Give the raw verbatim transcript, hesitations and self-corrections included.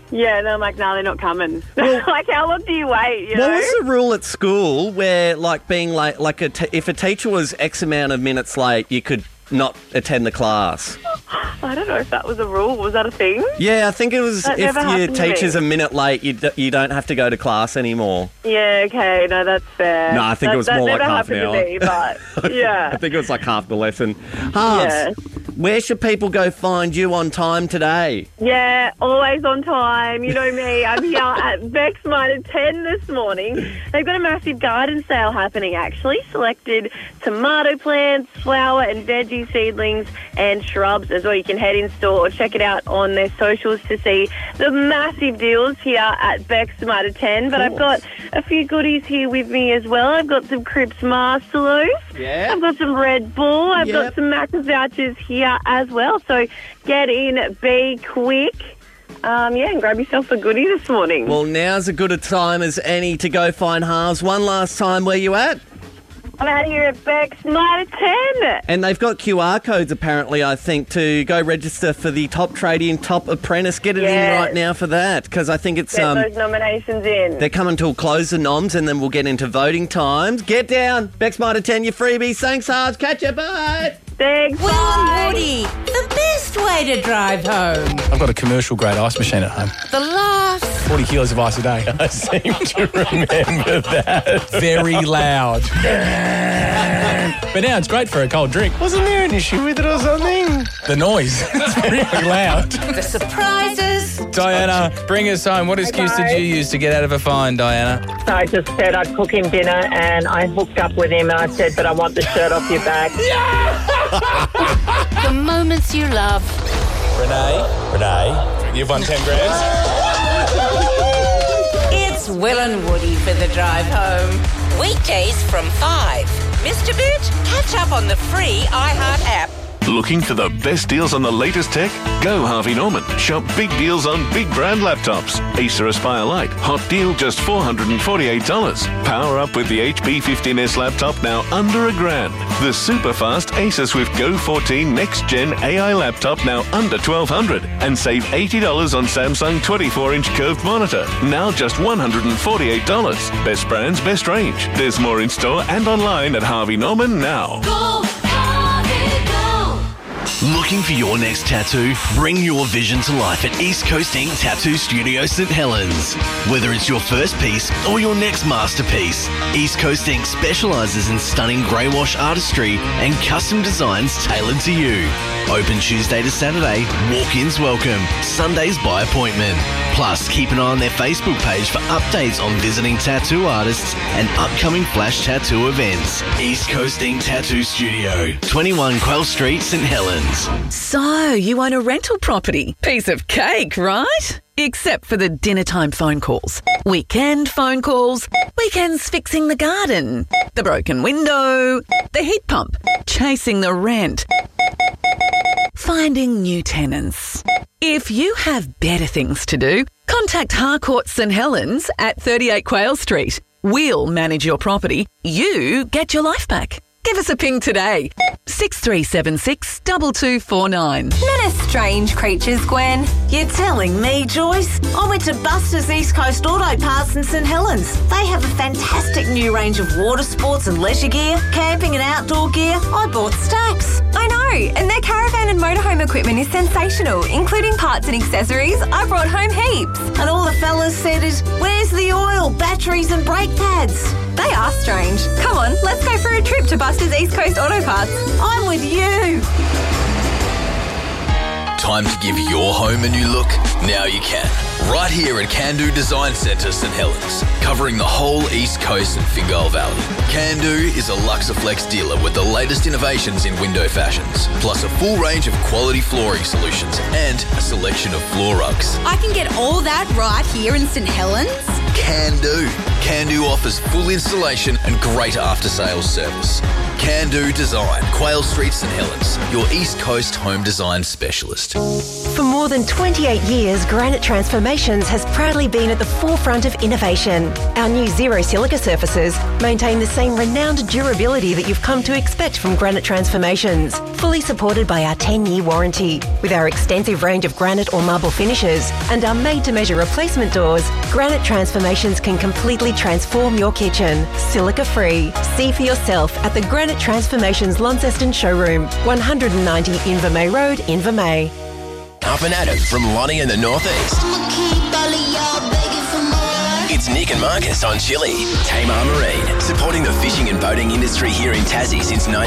Yeah, and I'm like, no, they're not coming. Like, how long do you wait, you know? What was the rule at school where, like, being late, like, a t- if a teacher was X amount of minutes late, you could not attend the class? I don't know if that was a rule. Was that a thing? Yeah, I think it was. That if never your happened to teacher's me. a minute late, you, d- you don't have to go to class anymore. Yeah, okay, no, that's fair. No, I think that, it was that more like never half an happened hour. to me, but, yeah. I think it was like half the lesson. Hans, Yeah. where should people go find you on time today? Yeah, always on time. You know me. I'm here at Beck's Mitre ten this morning. They've got a massive garden sale happening, actually. Selected tomato plants, flower and veggie seedlings and shrubs as well. You can head in store or check it out on their socials to see the massive deals here at Beck's Mitre ten. But I've got a few goodies here with me as well. I've got some Cripps Marcelos. Yeah. I've got some Red Bull. I've Yep. got some Macca's vouchers here as well. So get in, be quick. Um, yeah, and grab yourself a goodie this morning. Well, now's as good a time as any to go find Halves. One last time, where you at? I'm out here at Beck's Mitre ten. And they've got Q R codes, apparently, I think, to go register for the Top Trading Top Apprentice. Get it in Yes. right now for that, because I think it's... Get um. those nominations in. They're coming till close the noms, and then we'll get into voting times. Get down. Beck's Mitre ten, your freebies. Thanks, Halves. Catch you, bye. Thanks, Will bye. and Woody, the best way to drive home. I've got a commercial-grade ice machine at home. The laughs, forty kilos of ice a day. I seem to remember that. Very loud. But now it's great for a cold drink. Wasn't there an issue with it or something? The noise. It's really loud. the surprises. Diana, bring us home. What excuse did you use to get out of a fine, Diana? So I just said I'd cook him dinner and I hooked up with him and I said, but I want the shirt off your back. The moments you love. Renee? Renee? You've won ten grand? It's Will and Woody for the drive home. Weekdays from five. Missed a bit? Catch up on the free iHeart app. Looking for the best deals on the latest tech? Go Harvey Norman. Shop big deals on big brand laptops. Acer Aspire Lite. Hot deal just four hundred forty-eight dollars. Power up with the H P fifteen S laptop now under a grand. The super fast Acer Swift Go fourteen Next Gen A I laptop now under twelve hundred dollars. And save eighty dollars on Samsung twenty-four inch curved monitor. Now just one hundred forty-eight dollars. Best brands, best range. There's more in store and online at Harvey Norman now. Go, Harvey, go. Looking for your next tattoo? Bring your vision to life at East Coast Ink Tattoo Studio St Helens. Whether it's your first piece or your next masterpiece, East Coast Ink specialises in stunning grey wash artistry and custom designs tailored to you. Open Tuesday to Saturday, walk-ins welcome, Sundays by appointment. Plus, keep an eye on their Facebook page for updates on visiting tattoo artists and upcoming flash tattoo events. East Coast Ink Tattoo Studio, twenty-one Quayle Street, St Helens. So, you own a rental property. Piece of cake, right? Except for the dinner time phone calls, weekend phone calls, weekends fixing the garden, the broken window, the heat pump, chasing the rent, finding new tenants. If you have better things to do, contact Harcourt St Helens at thirty-eight Quayle Street. We'll manage your property. You get your life back. Give us a ping today. six three seven six, two two four nine. Men are strange creatures, Gwen. You're telling me, Joyce? I went to Buster's East Coast Auto Parts in St Helens. They have a fantastic new range of water sports and leisure gear, camping and outdoor gear. I bought stacks. I know, and their caravan and motorhome equipment is sensational, including parts and accessories. I brought home heaps. And all the fellas said is, where's the oil, batteries and brake pads? They are strange. Come on, let's go for a trip to Buster's East Coast Auto Parts. I'm with you. Time to give your home a new look? Now you can. Right here at Can-Do Design Centre St Helens, covering the whole East Coast and Fingal Valley. Can-Do is a Luxaflex dealer with the latest innovations in window fashions, plus a full range of quality flooring solutions and a selection of floor rugs. I can get all that right here in St Helens? Can-Do. Can-Do offers full installation and great after-sales service. Can Do Design, Quayle Street, St Helens, your East Coast home design specialist. For more than twenty-eight years, Granite Transformations has proudly been at the forefront of innovation. Our new Zero Silica surfaces maintain the same renowned durability that you've come to expect from Granite Transformations, fully supported by our ten-year warranty. With our extensive range of granite or marble finishes and our made-to-measure replacement doors, Granite Transformations can completely transform your kitchen, silica-free. See for yourself at the Granite Transformations Launceston showroom, one ninety Invermay Road, Invermay. Up and Adam from Lonnie in the Northeast. It's Nick and Marcus on Chili. Tamar Marine, supporting the fishing and boating industry here in Tassie since nineteen